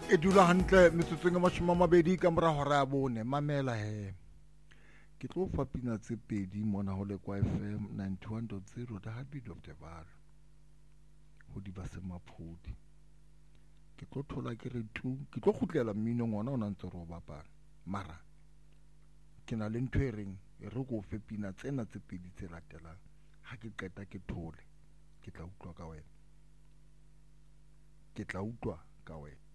e dula hantle metsotsong e 20 ka mora hora ya bone. Mamela he ke tlo fa pina tse pedi mona ho le kwa FM 91.0 the heartbeat of the valley ho di ba se maphodi. Ke tlo thola ke re tu ke tlo khutlela mmino ngwana ona ntse ro bapala mara ke na le ntho e reng e re go fe pina tsena tse pedi tse latelang ha ke qeta ke thole ke tla utlwa ka wena.